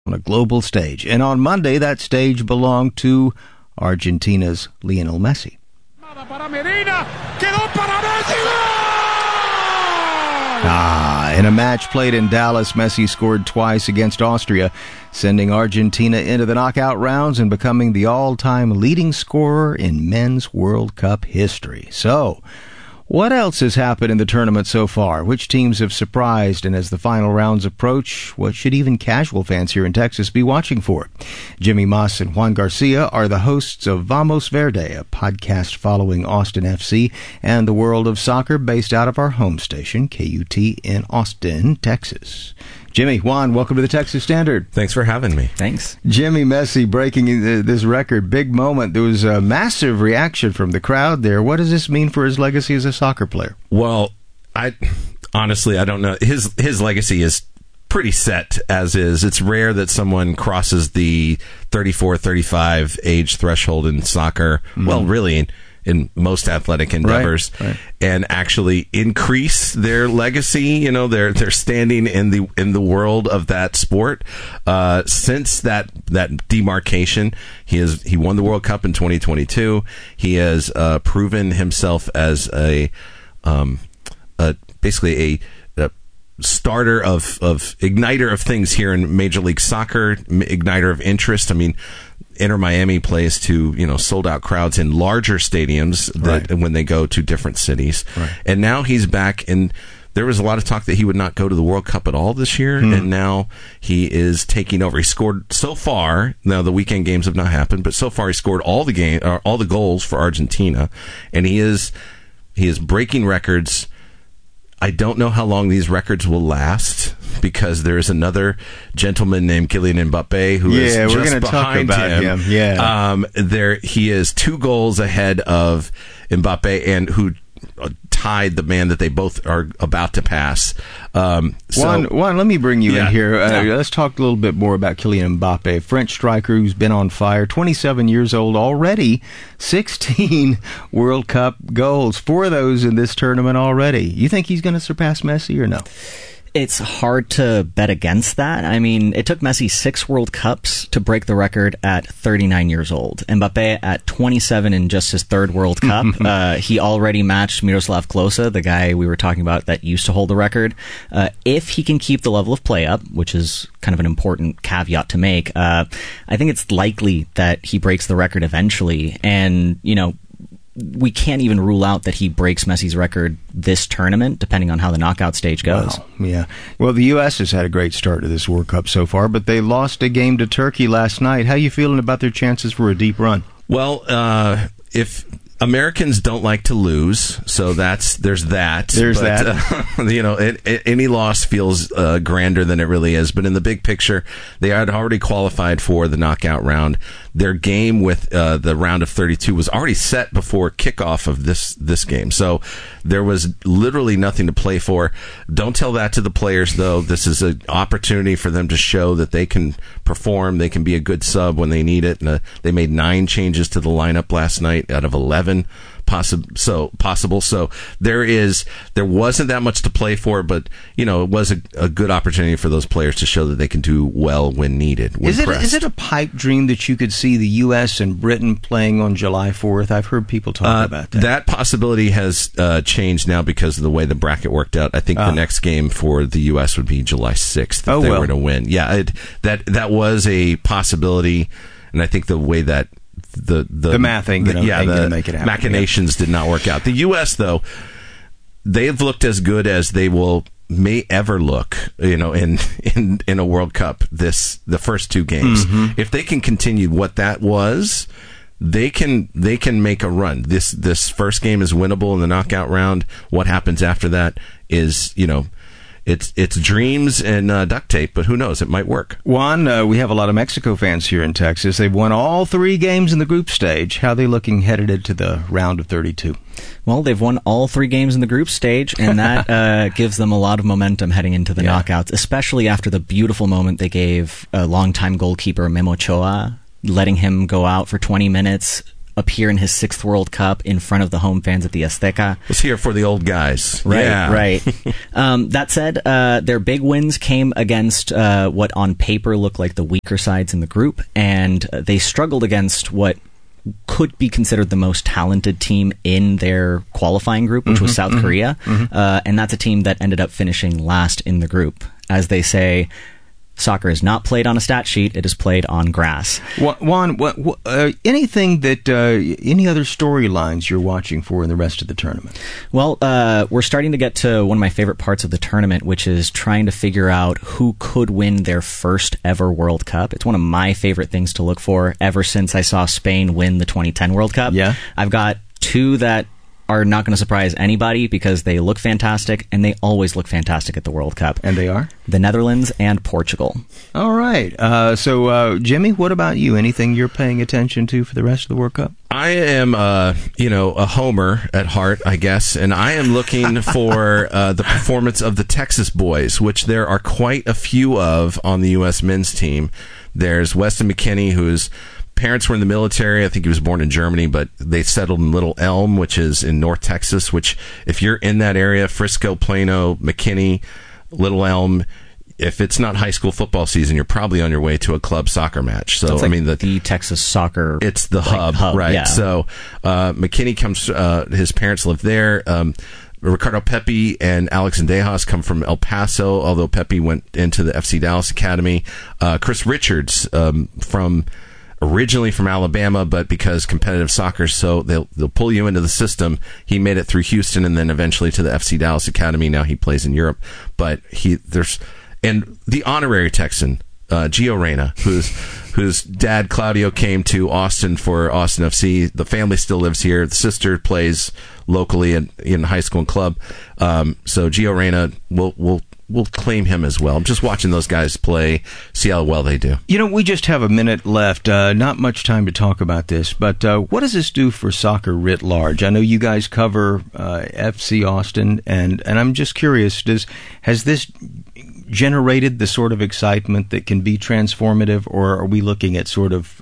on a global stage. And on Monday, that stage belonged to Argentina's Lionel Messi. In a match played in Dallas, Messi scored twice against Austria, sending Argentina into the knockout rounds and becoming the all-time leading scorer in men's World Cup history. So, what else has happened in the tournament so far? Which teams have surprised? And as the final rounds approach, what should even casual fans here in Texas be watching for? Jimmy Moss and Juan Garcia are the hosts of Vamos Verde, a podcast following Austin FC and the world of soccer based out of our home station, KUT in Austin, Texas. Jimmy, Juan, welcome to the Texas Standard. Thanks for having me. Thanks. Jimmy Messi breaking this record, big moment. There was a massive reaction from the crowd there. What does this mean for his legacy as a soccer player? Well, honestly, I don't know. His legacy is pretty set as is. It's rare that someone crosses the 34, 35 age threshold in soccer. Mm-hmm. Well, really, in most athletic endeavors, right. And actually increase their legacy, you know, their standing in the world of that sport. Since that demarcation, he won the World Cup in 2022. He has proven himself as basically a starter of igniter of things here in Major League Soccer, igniter of interest. I mean, Inter Miami plays to, you know, sold out crowds in larger stadiums when they go to different cities. Right. And now he's back, and there was a lot of talk that he would not go to the World Cup at all this year, and now he is taking over. He scored so far. Now the weekend games have not happened, but so far he scored all the goals for Argentina, and he is breaking records. I don't know how long these records will last, because there is another gentleman named Kylian Mbappe who is just we're gonna behind talk about him. Yeah, he is 2 goals ahead of Mbappe, and who tied the man that they both are about to pass. Juan, let me bring you in here. Let's talk a little bit more about Kylian Mbappe, French striker who's been on fire, 27 years old already, 16 World Cup goals, 4 of those in this tournament already. You think he's going to surpass Messi or no? It's hard to bet against that. I mean, it took Messi 6 World Cups to break the record at 39 years old. Mbappe at 27 in just his 3rd World Cup. He already matched Miroslav Klose, the guy we were talking about that used to hold the record. If he can keep the level of play up, which is kind of an important caveat to make, I think it's likely that he breaks the record eventually. And, you know, we can't even rule out that he breaks Messi's record this tournament, depending on how the knockout stage goes. Wow. Yeah. Well, the U.S. has had a great start to this World Cup so far, but they lost a game to Turkey last night. How are you feeling about their chances for a deep run? Well, if Americans don't like to lose, so there's that. You know, any loss feels grander than it really is. But in the big picture, they had already qualified for the knockout round. Their game with the round of 32 was already set before kickoff of this game. So there was literally nothing to play for. Don't tell that to the players, though. This is an opportunity for them to show that they can perform. They can be a good sub when they need it. And, they made 9 changes to the lineup last night out of 11 possible. So there wasn't that much to play for, but you know, it was a good opportunity for those players to show that they can do well when needed. Is it a pipe dream that you could see the U.S. and Britain playing on July 4th? I've heard people talk about that. That possibility has changed now because of the way the bracket worked out. I think the next game for the U.S. would be July 6th if they were to win. Yeah, that was a possibility, and I think the way that the math ain't going to make it happen. Machinations did not work out. The U.S., though, they've looked as good as they may ever look, you know, in a World Cup. The first 2 games, if they can continue what that was, they can make a run. This first game is winnable in the knockout round. What happens after that is, you know, It's dreams and duct tape, but who knows? It might work. Juan, we have a lot of Mexico fans here in Texas. They've won all 3 games in the group stage. How are they looking headed into the round of 32? Well, they've won all 3 games in the group stage, and that gives them a lot of momentum heading into the knockouts, especially after the beautiful moment they gave a longtime goalkeeper, Memo Ochoa, letting him go out for 20 minutes, appear in his 6th World Cup in front of the home fans at the Azteca. Let's hear for the old guys. Right, yeah. right. That said, their big wins came against what on paper looked like the weaker sides in the group, and they struggled against what could be considered the most talented team in their qualifying group, which was South Korea. And that's a team that ended up finishing last in the group. As they say, soccer is not played on a stat sheet, it is played on grass. Juan, anything that, any other storylines you're watching for in the rest of the tournament? Well, we're starting to get to one of my favorite parts of the tournament, which is trying to figure out who could win their first ever World Cup. It's one of my favorite things to look for ever since I saw Spain win the 2010 World Cup. Yeah. I've got two that are not going to surprise anybody because they look fantastic, and they always look fantastic at the World Cup. And they are? The Netherlands and Portugal. All right. So, Jimmy, what about you? Anything you're paying attention to for the rest of the World Cup? I am, a homer at heart, I guess, and I am looking for the performance of the Texas boys, which there are quite a few of on the U.S. men's team. There's Weston McKennie, whose parents were in the military. I think he was born in Germany, but they settled in Little Elm, which is in North Texas, which if you're in that area, Frisco, Plano, McKinney, Little Elm, if it's not high school football season, you're probably on your way to a club soccer match. So, like the Texas soccer. It's the hub, right? Yeah. So, McKinney comes, his parents live there. Ricardo Pepi and Alex Indejas come from El Paso, although Pepi went into the FC Dallas Academy. Chris Richards, originally from Alabama, but because competitive soccer, so they'll pull you into the system. He made it through Houston and then eventually to the FC Dallas Academy. Now he plays in Europe, but and the honorary Texan, Gio Reyna, whose dad Claudio came to Austin for Austin FC. The family still lives here. The sister plays locally in high school and club. So Gio Reyna we'll claim him as well. I'm just watching those guys play, see how well they do. We just have a minute left. Not much time to talk about this, but what does this do for soccer writ large? I know you guys cover FC Austin, and I'm just curious, has this generated the sort of excitement that can be transformative, or are we looking at sort of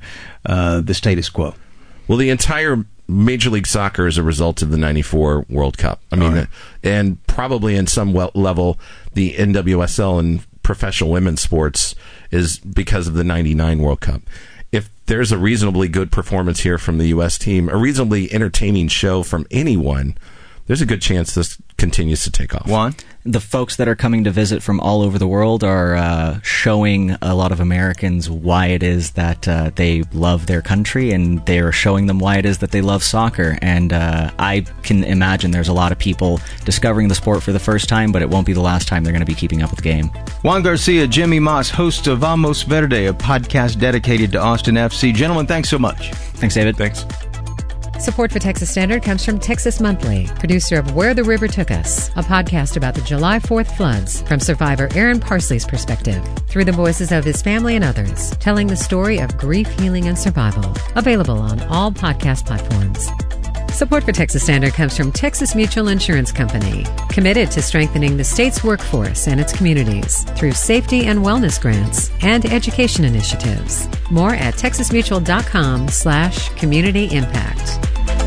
the status quo? Well, the entire Major League Soccer is a result of the 94 World Cup. I mean, right. And probably in some level, the NWSL and professional women's sports is because of the 99 World Cup. If there's a reasonably good performance here from the U.S. team, a reasonably entertaining show from anyone, there's a good chance this continues to take off. Juan? The folks that are coming to visit from all over the world are showing a lot of Americans why it is that they love their country, and they're showing them why it is that they love soccer. And I can imagine there's a lot of people discovering the sport for the first time, but it won't be the last time they're going to be keeping up with the game. Juan Garcia, Jimmy Moss, host of Vamos Verde, a podcast dedicated to Austin FC. Gentlemen, thanks so much. Thanks, David. Thanks. Support for Texas Standard comes from Texas Monthly, producer of Where the River Took Us, a podcast about the July 4th floods from survivor Aaron Parsley's perspective, through the voices of his family and others, telling the story of grief, healing, and survival. Available on all podcast platforms. Support for Texas Standard comes from Texas Mutual Insurance Company, committed to strengthening the state's workforce and its communities through safety and wellness grants and education initiatives. More at texasmutual.com/community impact.